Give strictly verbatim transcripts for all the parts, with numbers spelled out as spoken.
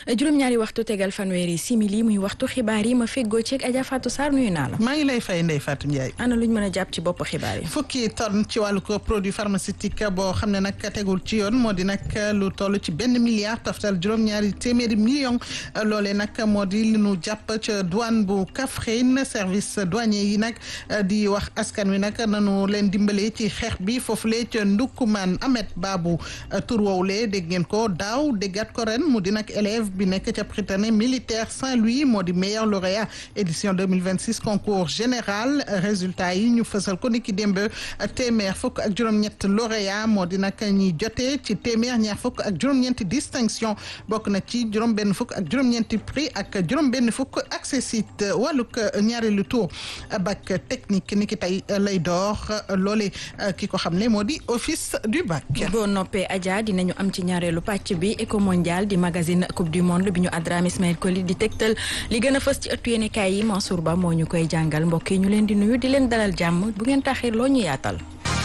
juróom-ñaari waxtu tegal fanweeri simili muy waxtu xibaar yi ma feggoo ceeg Adja Fatou Sarr nuyu naa la. maa ngi lay fay Ndeye Fatou Ndiaye. ana luñ mën a jàpp ci bopp xibaar yi. fukki tonne ci wàllu ko produit pharmaceutique boo xam ne nag tegul ci yoon moo di nag lu toll ci benn milliard toftal juróom-ñaari téeméeri million loolee nag moo di li nu jàpp ca douane bu Kaffrine service douanier yi nag di wax askan wi nag nanu leen dimbalee ci xeex bi foofulee ca Ndoukoumane Ahmed Babou tur woowulee dégg ngeen ko daaw déggaat ko ren mu di nag élève bi nekk ca Prytanée militaire Saint-Louis moo di meilleur lauréat édition deux mille vingt-six concours général résultat yi ñu fësal ko niki démb téeméer fukk ak juróom-ñett lauréat moo di nag ñi jotee ci téeméer ñaar fukk ak juróom-ñeenti distinction bokk na ci juróom-benn fukk ak juróom-ñeenti prix ak juróom-benn fukk accessit wàllug ñaareelu tour bac technique niki tey lay door loole ki ko xam ne moo di office du bac. boo noppee Adja dinañu am ci ñaareelu pàcc bi Eco Mondial di magazine coupe du monde bi ñu Adrame Ismaël Koli di tegtal li gën a fës ci ëttu yéenekaay yi Mansour Ba moo ñu koy jàngal mbokk yi ñu leen di nuyu di leen dalal jàmm bu ngeen taxee loo ñu yaatal.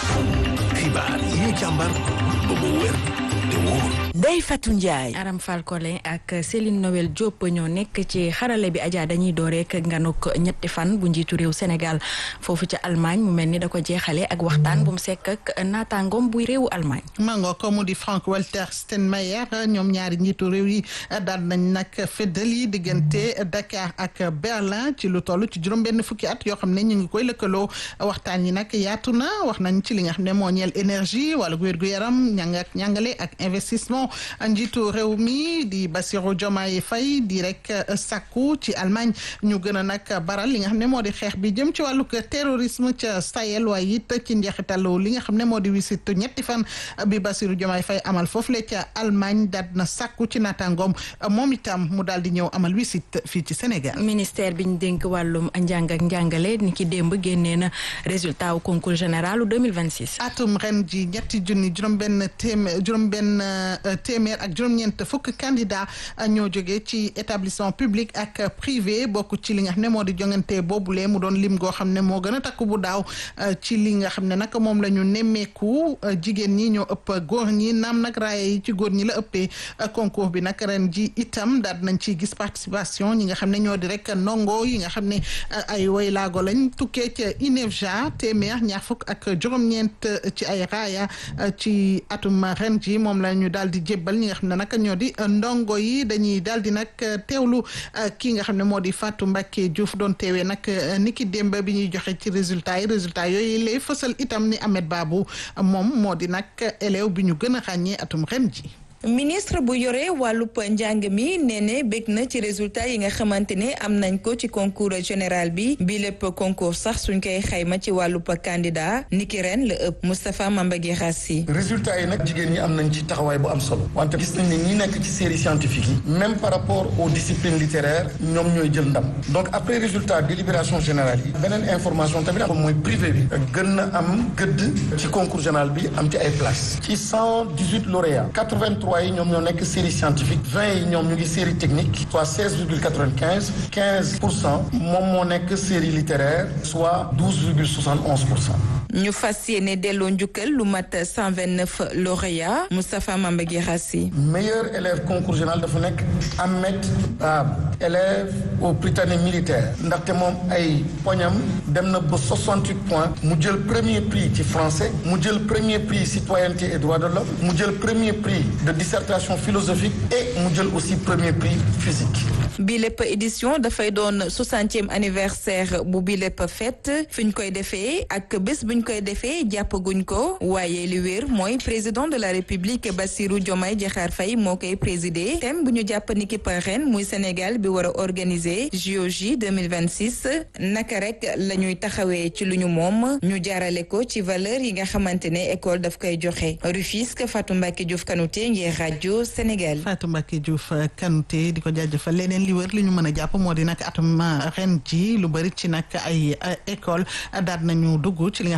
xibaar yi ñu càmbar ba mu wér te wóor. Ndeye Fatou Ndiaye. Aram Falcone ak Céline Noël Diop ñoo nekk ci xarale bi Adja dañuy door rek nganuk ñetti fan bu njiitu réew Sénégal foofu ca Allemagne mu mel ni da ko jeexale ak waxtaan bu mu sekk ak naataangoom buy réewu Allemagne. mango ko mu di Frank-Walter Steinmeier ñoom ñaari njiitu réew yi daal nañ nag feddali diggante Dakar ak Berlin ci lu toll ci juróom-benn fukki at yoo xam ne ñu ngi koy lëkkaloo waxtaan yi nag yaatu na wax nañ ci li nga xam ne moo ñeel énergie wala wér-gu-yaram ñàng ak ñàngale ak investissement. njiitu réew mi di Bassirou Diomaye Faye di rek sàkku ci Allemagne ñu gën a nag baral li nga xam ne moo di xeex bi jëm ci wàllug terrorisme ca Sahel waaye it ci njeexitalu li nga xam ne moo di wisit ñetti fan bi Bassirou Diomaye Faye amal foofu le ca Allemagne daal na sàkku ci naataangoom moom itam mu daal di ñëw amal wisit fii ci Sénégal. ministère bi ñu dénk wàllum njàng ak njàngale ni ki démb génnee na résultat wu concours général deux mille vingt-six. atum ren ji ñetti junni juróom-benn téeméer juróom-benn téeméer ak juróom-ñeent fukk candidat ñoo jógee ci établissement public ak privé bokk ci li nga xam ne moo di jongante boobule mu doon lim goo xam ne moo gën a takku bu daaw ci li nga xam ne nag moom la ñu nemmeeku jigéen ñi ñoo ëpp góor ñi naam nag raaya yi ci góor ñi la ëppee concours bi nag ren ji itam daal nañ ci gis participation ñi nga xam ne ñoo di rek ndongo yi nga xam ne ay woy laago lañ tukkee ca INEFJA téeméer ñaar fukk ak juróom-ñeent ci ay raaya ci atum ren ji moom la ñu daal di jébbal ñi nga xam ne nag ñoo di ndongo yi dañuy daal di nag teewlu kii nga xam ne moo di Fatou Mbacké Diouf doon teewee nag niki démb bi ñuy joxe ci résultat yi résultat yooyu lay fësal itam ni Ahmed Babou moom moo di nag élève bi ñu gën a ràññee atum ren ji. ministre bu yore wàllub njàng mi nee ne bég na ci résultat yi nga xamante ne am nañ ko ci concours général bi bi lépp concours sax suñ koy xayma ci wàllub candidat niki ren la ëpp Moustapha Mambagui Rassi. résultat yi nag jigéen ñi am nañ ci taxawaay bu am solo wante gis nañ ne ñi nekk ci série scientifique yi même par rapport aux disciplines littéraires ñoom ñooy jël ndam donc après résultat délibération générale yi beneen information tamit am mooy privé bi gën na am gëdd ci concours général bi am ci ay places ci cent dix-huit lauréats quatre-vingt-trois yi ñoom ñoo nekk série scientifique vingt yi ñoom ñu ngi série technique soit seize virgule quatre-vingt-quinze quinze pour cent moom moo nekk série littéraire soit douze virgule soixante et onze pour cent. ñu fas yéene delloo njukkal lu mat cent vingt-neuf lauréats Moustapha Mambagui Rassi. meilleur élève concours général dafa nekk Ahmed Babou élève au Prytanée militaire ndaxte moom ay poñam dem na ba soixante-huit points mu jël premier prix ci français mu jël premier prix citoyenneté et droits de l'homme mu jël premier prix de dissertation philosophique et mu jël aussi premier prix physique. bi lépp édition dafay doon soixantième anniversaire bu bi lépp fête fi ñu koy defee ak bés bu ñu koy defee jàppaguñ ko waaye li wér mooy président de la république Bassirou Diomaye Diakhar Faye moo koy présider thème bu ñu jàpp ni ki ren muy Sénégal bi war a organiser J O J deux mille vingt-six naka rek la ñuy taxawee ci lu ñu moom ñu jaarale ko ci valeur yi nga xamante ne école daf koy joxe Rufisque Fatou Mbacké Diouf Kanouté ngir rajo Sénégal. Fatou Mbacké Diouf Kanouté di ko jaajëfal leneen li wër li ñu mën a jàpp moo di nag atum ren ji lu bëri ci nag ay école daal nañu dugg ci li nga xam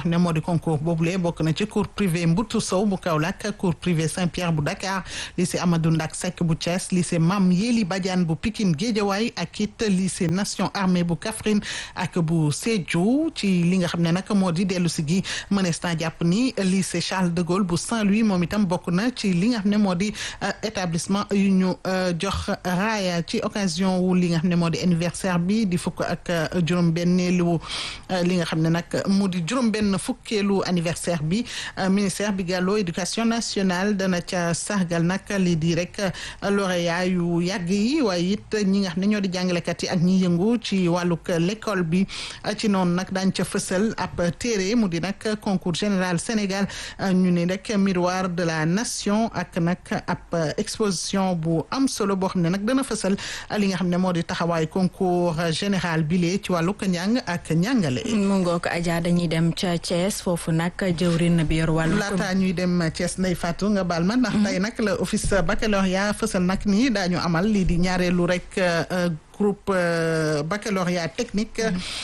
xam ne moo di concours boobule bokk na ci cours privé Mboutou Sow bu Kaolack cours privé Saint-Pierre bu Dakar lycée Amadou Ndak Seck bu Thiès lycée Mame Yéli Badiane bu Pikine Guédiawaye ak it lycée Nation Armée bu Kaffrine ak bu Sédhiou ci li nga xam ne nag moo di dellu si gi mënees naa jàpp ni lycée Charles de Gaulle bu Saint-Louis moom itam bokk na ci li nga xam ne moo di établissement yu ñu jox raaya ci occasion wu li nga xam ne moo di anniversaire bi di fukk ak juróom-benneelu li nga xam ne nag mu di juróom-benn fukkeelu anniversaire bi ministère bi gàlloo éducation nationale dana ca sargal nag lii di rek lauréat yu yàgg yi waaye it ñi nga xam ne ñoo di jàngalekat yi ak ñi yëngu ci wàllug l'école bi ci noonu nag daañ ca fësal ab téere mu di nag concours général Sénégal ñu ne rek miroir de la nation ak nag ab exposition bu am solo boo xam ne nag dana fësal li nga xam ne moo di taxawaay concours général bile ci wàllug njàng ak njàngale. mu ngoog Adja dañuy dem ca Thiès foofu nag jëwrin bi yor wàllu. laata ñuy dem Thiès Ndeye Fatou nga baal ma ndax tey nag la office baccalauréat fësal nag nii daañu amal lii di ñaareelu rek groupe baccalauréat technique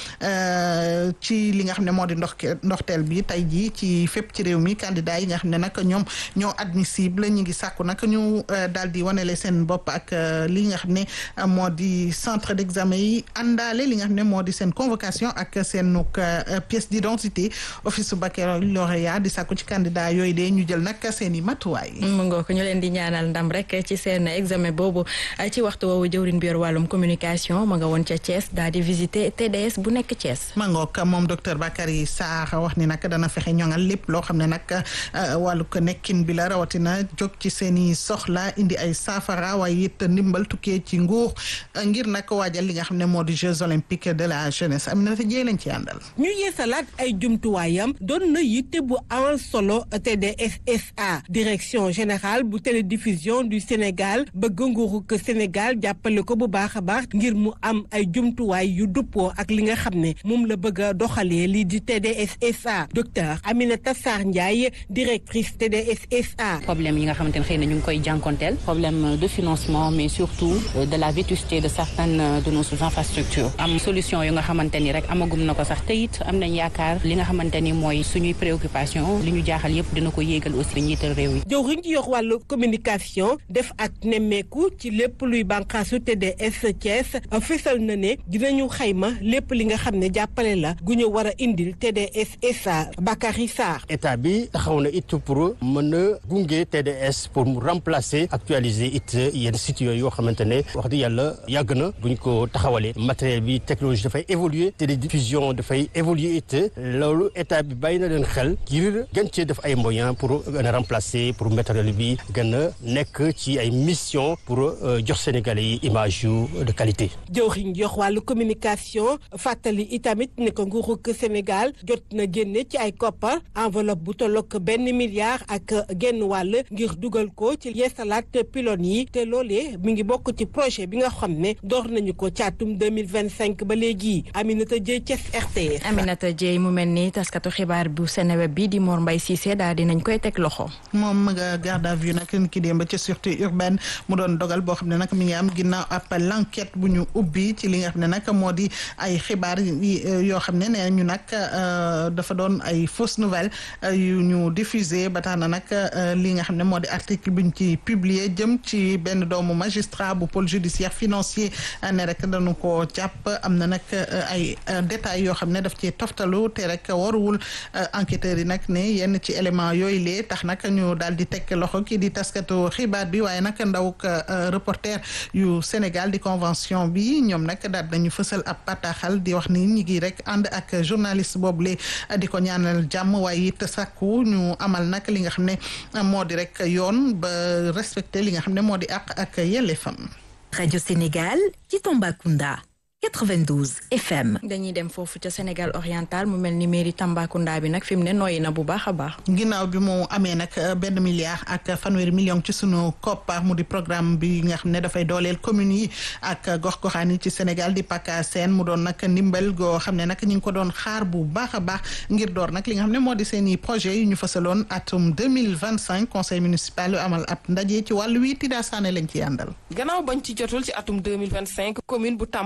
ci li nga xam ne moo di ndox ndoxteel bi tey jii ci fépp ci réew mi candidat yi nga xam ne nag ñoom ñoo admissible ñi ngi sàkku nag ñu daal di wanele seen bopp ak li nga xam ne moo di centre d'examen yi àndaale li nga xam ne moo di seen convocation ak seen pièce d'identité office baccalauréat di sàkku ci candidat yooyu de ñu jël nag seen i matuwaay. mu ngoo ko ñu leen di ñaanal ndam rek ci seen examen boobu ci waxtu woowu jëwriñ bi yor wàllum communication ma nga woon ca Thiès daal di visiter T D S bu nekk Thiès. ma ngoog moom docteur Bakary Sarr wax ni nag dana fexe ñoŋal lépp loo xam ne nag wàllu ko nekkin bi la rawatina jóg ci seen i soxla indi ay saafara waaye it ndimbal tukkee ci nguur ngir nag waajal li nga xam ne moo di Jeux olympiques de la jeunesse Aminata Dieye lañ ci àndal. ñu yeesalaat ay jumtuwaayam doon na yitte bu amal solo T D S S A direction générale bu télédiffusion du Sénégal bëgg nguuru ko Sénégal jàppale ko bu baax a baax ngir mu am ay jumtuwaay yu duppoo ak li nga xam ne moom la bëgg a doxalee lii di T D S S A docteur Aminata Sarr Ndiaye directrice T D S S A. problème yi nga xamante ne xëy na ñu ngi koy jànkonteel problème de financement mais surtout de la vétusté de certaines de nos infrastructures am solution yu nga xamante ni rek amagum na ko sax te it am nañ yaakaar li nga xamante ni mooy suñuy préoccupation li ñu jaaxal yëpp dina ko yéegal aussi njiital réew yi. jëwriñ ci yor wàllu communication def ak nemmeeku ci lépp luy bànqaasu T D S Thiès fésal na ne dinañu xayma lépp li nga xam ne jàppale la gu ñu war a indil T D S S A Bakary Sarr. état bi taxaw na it pour mën a gunge T D S pour mu remplacer actualiser it yenn sites yooyu yoo xamante ne wax dëgg yàlla yàgg na bu ñu ko taxawalee matériel bi technologie dafay évoluer télédiffusion dafay évoluer it loolu état bi bàyyi na leen xel ngir gën cee def ay moyens pour gën a remplacer pour matériel bi gën a nekk ci ay mission pour jox Sénégalais yi image yu de qualité. jëwriñ jox wàllu communication fàttali itamit ne ko nguuru Sénégal jot na génne ci ay koppar enveloppe bu tollook benn milliard ak genn wàll ngir dugal ko ci yeesalaat pylône yi te loolee mi ngi bokk ci projet bi nga xam ne door nañu ko ci atum deux mille vingt cinq ba léegi Aminata Dieye Thiès R T S. Aminata Dieye mu mel ni taskatu xibaar bu Seneweb bi di Mor Mbaye Cissé daal dinañ koy teg loxo. moom nga garde à vue nag ki démb ci sûreté urbaine mu doon dogal boo xam ne nag mi ngi am ginnaaw ab l'enquête bu ñu ubbi ci li nga xam ne nag moo di ay xibaar yoo xam ne nee ñu nag dafa doon ay fausse nouvelle yu ñu diffusé ba tax na nag li nga xam ne moo di article bu ñu ci publié jëm ci benn doomu magistrat bu pôle judiciaire financier ne rek dañu ko jàpp am na nag ay détails yoo xam ne daf ci toftalu te rek waruwul enquêteurs yi nag ne yenn ci élément yooyu lee tax nag ñu daal di tekk loxo kii di taskatu xibaar bi waaye nag ndawuk reporter yu Sénégal di convention bi ñoom nag daal nañu fësal ab bataaxal di wax ni ñi ngi rek ànd ak journaliste boobule di ko ñaanal jàmm waaye it sàkku ñu amal nag li nga xam ne moo di rek yoon ba respecté li nga xam ne moo di àq ak yelleefam. Radio Sénégal ci Tambacounda quatre-vingt-douze F M. dañuy dem foofu ca Sénégal oriental mu mel ni mairie Tambacounda bi nag fi mu ne nooyi na bu baax a baax. ginnaaw bi mu amee nag benn milliard ak fanweeri million ci sunu koppar mu di programme bi nga xam ne dafay dooleel communes yi ak gox-goxaan yi ci Sénégal di PACASEN mu doon nag ndimbal goo xam ne nag ñu ngi ko doon xaar bu baax a baax ngir door nag li nga xam ne moo di seen i projet yu ñu fasaloon atum deux mille vingt cinq conseil municipal yu amal ab ndaje ci wàllu wi Tida Sané lañ ci àndal. gannaaw bañ ci jotul ci atum deux mille vingt cinq commune bu Tambacounda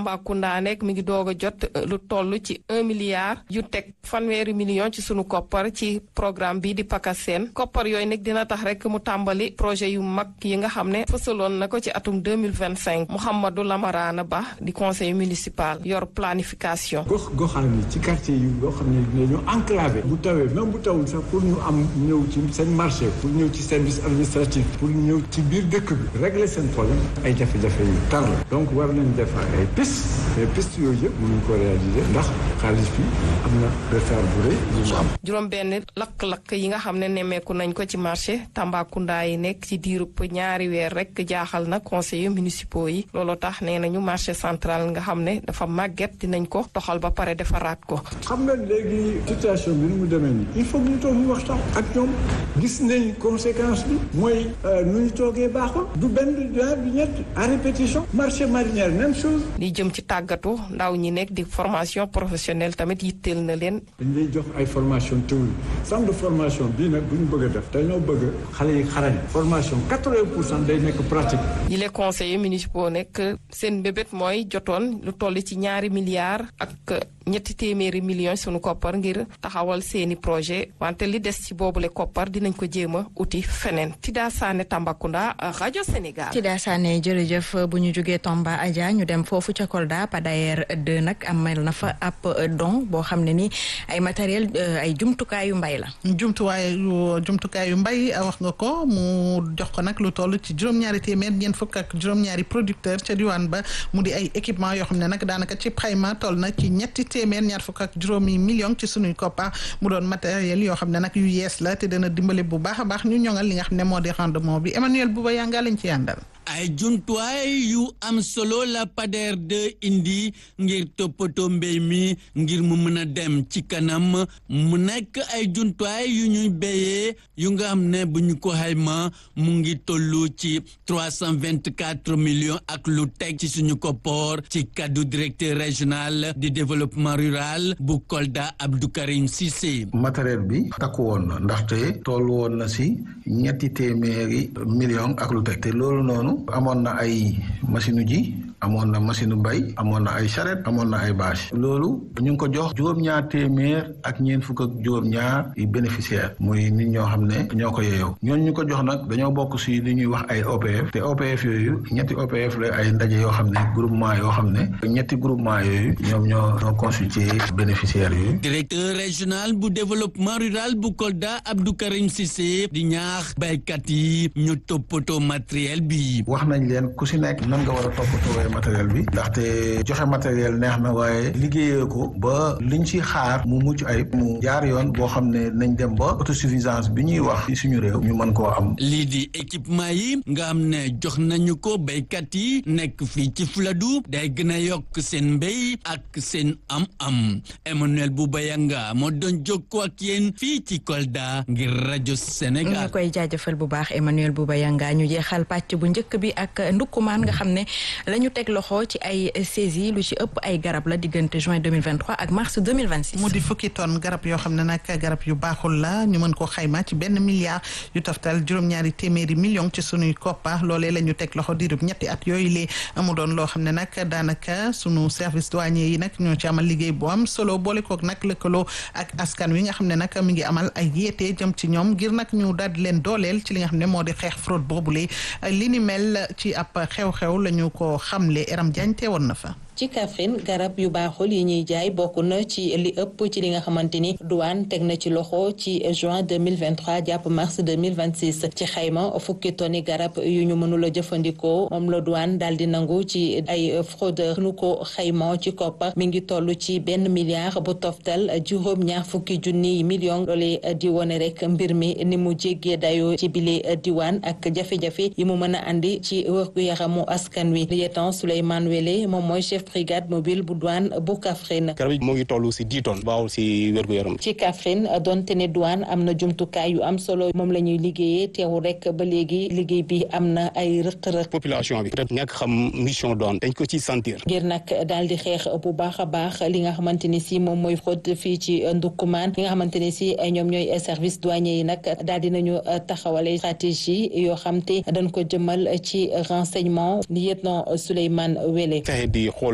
Tambacounda nekk mi ngi doog a jot lu toll ci un milliard yu teg fanweeri million ci sunu koppar ci programme bi di PACASEN koppar yooyu nag dina tax rek mu tàmbali projet yu mag yi nga xam ne fësaloon na ko ci atum deux mille vingt cinq Mouhamadou Lamarana Ba di conseil municipal yor planification. gox goxaan yi ci quartier yu yoo xam ne dañoo enclavé bu tawee même bu tawul sax pour ñu am ñëw ci seen marché pour ñëw ci service administratif pour ñëw ci biir dëkk bi régler seen problème ay jafe-jafe yu tar la donc war nañ def ay piste mais piste yooyu yëpp mënuñ ko réaliser ndax xaalis bi am na retard bu rëy bu mu am. juróom benn lakk-lakk yi nga xam ne nemmeeku nañ ko ci marché Tambacounda yi nekk ci diirub ñaari weer rek jaaxal na conseillers municipaux yi looloo tax nee nañu marché central nga xam ne dafa màgget dinañ ko toxal ba pare defaraat ko. xam nga léegi situation bi ni mu demee nii il faut que ñu toog ñu waxtaan ak ñoom gis nañ conséquence bi mooy nu ñu toogee baaxul du benn du ñaar du ñett à répétition marché marinière même chose. li jëm ci tàggatu ndaw ñi nekk di formation professionnelle tamit yitteel na leen. dañ lay jox ay formation théorie centre de formation bii nag bu ñu bëgg a def dañoo bëgg xale yi xarañ formation quatre-vingts pour cent day nekk pratique. yi les conseillers municipaux nekk seen mbébét mooy jotoon lu toll ci ñaari milliards ak ñetti téeméeri millions sunu koppar ngir taxawal seeni projet wante li des ci boobule koppar dinañ ko jéem a uti feneen Tida Sané Tambacounda rajo Sénégal. Tida Sané jërëjëf bu ñu jógee Tamba Adja ñu dem foofu ca Kolda Padayer deux nag amal na fa ab don boo xam ne ni ay matériel ay jumtukaayu mbay la. jumtuwaayu jumtukaayu mbay wax nga ko mu jox ko nag lu toll ci juróom-ñaari téeméer ñeent fukk ak juróom-ñaari producteur ca diwaan ba mu di ay équipement yoo xam ne nag daanaka ci xayma toll na ci ñetti téeméer ñaar fukk ak juróomi million ci sunuy koppa mu doon matériel yoo xam ne nag yu yees la te dana dimbale bu baax a baax ñu ñoŋal li nga xam ne moo di rendement bi Emmanuel Bouba yaa ngaa lañ ci yàndal. ay jumtuwaay yu am solo la Pader deux indi ngir toppatoo mbéy mi ngir mu mën a dem ci kanam mu nekk ay jumtuwaay yu ñuy béyee yu nga xam ne bu ñu ko xayma mu ngi tollu ci trois cent vingt-quatre millions ak lu teg ci suñu koppoor ci kaddu directeur régional du développement rural bu Kolda Abdou Karim Cissé. matériel bi takku woon na ndaxte tollu woon na si ñetti téeméeri millions ak lu teg te loolu noonu amoon na ay machine ji amoon na machine mbay amoon na ay charrette amoon na ay bâche loolu ñu ngi ko jox juróom-ñaar téeméer ak ñeent fukk ak juróom-ñaar yi bénéficiaire muy nit ñoo xam ne ñoo ko yeeyoo ñooñu ñu ko jox nag dañoo bokk si li ñuy wax ay O P F te O P F yooyu ñetti O P F la ay ndaje yoo xam ne groupement yoo xam ne ñetti groupement yooyu ñoom ñoo ñoo constitué bénéficiaires yooyu. directeur régional bu développement rural bu Kolda Abdou Karim Cissé di ñaax baykat yi ñu toppatoo matériel bi. wax nañ leen ku si nekk nan nga war a toppatoo matériel bi ndaxte joxe matériel neex na waaye liggéeyee ko ba liñ ci xaar mu mucc ayib mu jaar yoon boo xam ne nañ dem ba autosuffisance bi ñuy wax ci suñu réew ñu mën koo am. lii di équipement yi nga xam ne jox nañu ko béykat yi nekk fii ci Fuladu day gën a yokk seen mbéy ak seen am-am Emmanuel Boubayanga moo doon jokkoo ak yéen fii ci Kolda ngir rajo Sénégal. ñu koy jaajëfal bu baax Emmanuel Boubayanga ñu jeexal pàcc bu njëkk bi ak ndukkumaan nga xam ne lañu teg loxo ci ay saisi lu ci ëpp ay garab la diggante juin deux mille vingt-trois ak mars deux mille vingt-six. mu di fukki tonnes garab yoo xam ne nag garab yu baaxul la ñu mën koo xayma ci benn milliard yu toftal juróom-ñaari téeméeri million ci sunuy koppa loolee la ñu teg loxo diirub ñetti at yooyu lee mu doon loo xam ne nag daanaka sunu service douanier yi nag ñoo ci amal liggéey bu am solo boole kook nag lëkkaloo ak askan wi nga xam ne nag mi ngi amal ay yéete jëm ci ñoom ngir nag ñu daal di leen dooleel ci li nga xam ne moo di xeex fraude boobule li ni mel ci ab xew-xew la ñu ko xamle Eram Diagne teewoon na fa. ci Kaffrine garab yu baaxul yi ñuy jaay bokk na ci li ëpp ci li nga xamante ni douane teg na ci loxo ci juin deux mille vingt-trois jàpp mars deux mille vingt-six ci xayma fukki tonni garab yu ñu mënul a jëfandikoo moom la douane daal di nangu ci ay fraudeur nu ko xayma ci koppar mi ngi toll ci benn milliard bu toftal juróom ñaar fukki junni million loole di wone rek mbir mi ni mu jéggee dayoo ci bile diwaan ak jafe-jafe yi mu mën a andi ci wërgu yaramu askan wi lieutenant Souleymane Wele moom mooy chef brigade mobile bu douane bu Kaffrine. garab yi moo ngi toll si dix tonnes baaxul si wérgu yaram. ci Kaffrine donte ne douane am na jumtukaay yu am solo moom la ñuy liggéeyee teewul rek ba léegi liggéey bi am na ay rëq-rëq. population bi peut-être ñàkk xam mission douane dañ ko ci sentir. ngir nag daal di xeex bu baax a baax li nga xamante ni si moom mooy fraude fii ci Ndoukoumane li nga xamante ni si ñoom ñooy service douanier yi nag daal di nañu taxawale stratégie yoo xam te dañ ko jëmal ci renseignement lieutenant Souleymane Wele. fexe di xool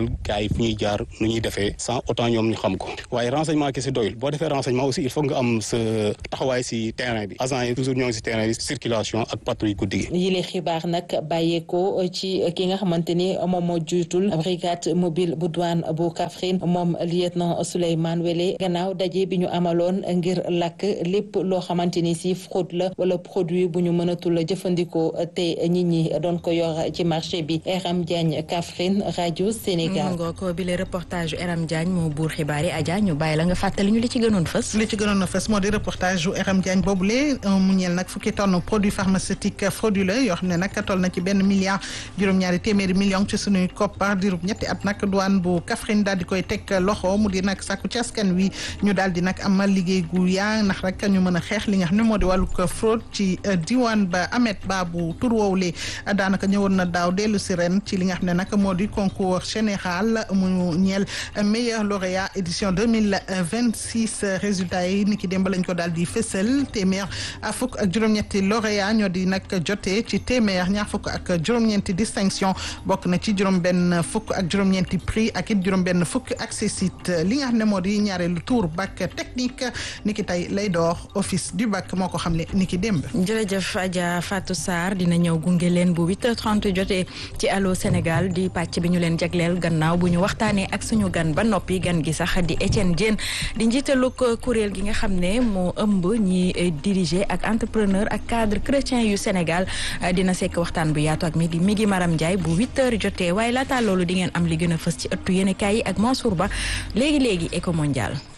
xamal gars yi fu ñuy jaar nu ñuy defee sans autant ñoom ñu xam ko waaye renseignement kese doyul boo defee renseignement aussi il faut nga am sa taxawaay si terrain bi agent yi toujours ñoo ngi si terrain bi circulation ak patrouille guddi gi. yile xibaar nag bàyyeekoo ci ki nga xamante ni moom moo jiitul brigade mobile bu douane bu Kaffrine moom lieutenant Souleymane Wele gannaaw daje bi ñu amaloon ngir lakk lépp loo xamante ni si fraude la wala produit bu ñu mënatul jëfandikoo te nit ñi doon ko yor ci marché bi. Eram Diagne Kaffrine rajo Sénégal. ngoo ko bi le reportage Eram Diagne moo buur xibaar yi Adja ñu bàyyi la nga fàttali ñu li ci gënoon fës. li ci gënoon a fës moo di reportage Eram Diagne boobule mu ñeel nag fukki tonne produit pharmaceutique frauduleux yoo xam ne nag toll na ci benn milliard juróom-ñaari téeméeri million ci sunuy koppar diirub ñetti at nag douane bu Kaffrine daal di koy teg loxo mu di nag sàkku ci askan wi ñu daal di nag amal liggéey gu yaa ndax rek ñu mën a xeex li nga xam ne moo di wàllu fraude ci diwaan ba Ahmed Babou tur woowule daanaka ñëwoon na daaw dellu si ren ci li nga xam ne nag moo di concours général mu ñeel meilleur lauréat édition deux mille vingt-six résultats yi ni ki démb lañ ko daal di fësal téeméer fukk ak juróom-ñetti lauréat ñoo di nag jotee ci téeméer ñaar fukk ak juróom-ñeenti distinction bokk na ci juróom-benn fukk ak juróom-ñeenti prix ak it juróom-benn fukk accessit li nga xam ne moo di ñaareelu tour bac technique ni ki tey lay door office du bac moo ko xam ne ni ki démb. jërëjëf Adja Fatou Sarr dina ñëw gunge leen bu huit heures trente jotee ci Allô Sénégal di pàcc bi ñu leen jagleel gannaaw bu ñu waxtaanee ak suñu gan ba noppi gan gi sax di Étienne Diène di njiitalug kuréel gi nga xam ne moo ëmb ñi diriger ak entrepreneur ak cadre chrétien yu Sénégal dina sekk waxtaan bu yaatu ak mi di Migi Maram Ndiaye bu huit heures jotee waaye laata loolu di ngeen am li gën a fës ci ëttu yéenekaay yi ak Mansour Ba léegi léegi Éco Mondial.